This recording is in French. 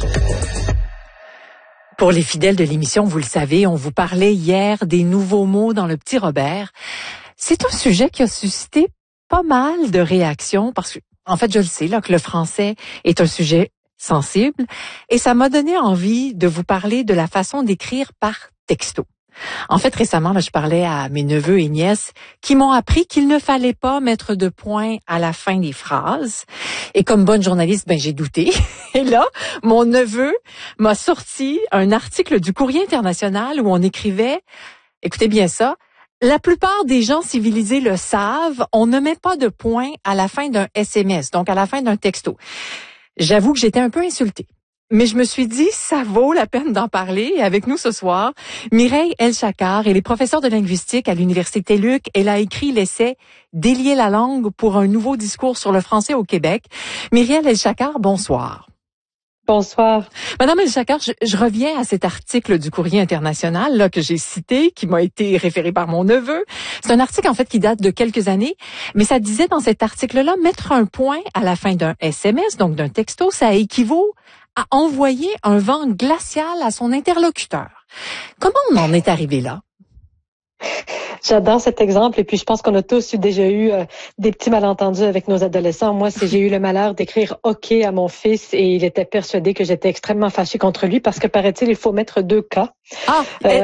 Pour les fidèles de l'émission, vous le savez, on vous parlait hier des nouveaux mots dans le Petit Robert. C'est un sujet qui a suscité pas mal de réactions parce que, en fait, je le sais, là, que le français est un sujet sensible et ça m'a donné envie de vous parler de la façon d'écrire par texto. En fait, récemment, là, je parlais à mes neveux et nièces qui m'ont appris qu'il ne fallait pas mettre de point à la fin des phrases. Et comme bonne journaliste, j'ai douté. Et là, mon neveu m'a sorti un article du Courrier international où on écrivait, écoutez bien ça, la plupart des gens civilisés le savent, on ne met pas de point à la fin d'un SMS, donc à la fin d'un texto. J'avoue que j'étais un peu insultée. Mais je me suis dit, ça vaut la peine d'en parler. Et avec nous ce soir, Mireille El-Chakkar, elle est professeure de linguistique à l'Université TELUC. Elle a écrit l'essai « Délier la langue pour un nouveau discours sur le français au Québec ». Mireille El-Chakkar, bonsoir. Bonsoir. Madame El-Chakkar, je reviens à cet article du Courrier international là que j'ai cité, qui m'a été référé par mon neveu. C'est un article en fait qui date de quelques années, mais ça disait dans cet article-là, mettre un point à la fin d'un SMS, donc d'un texto, ça équivaut à envoyer un vent glacial à son interlocuteur. Comment on en est arrivé là? J'adore cet exemple et puis je pense qu'on a tous déjà eu des petits malentendus avec nos adolescents. Moi, j'ai eu le malheur d'écrire OK à mon fils et il était persuadé que j'étais extrêmement fâchée contre lui parce que paraît-il, il faut mettre 2 K.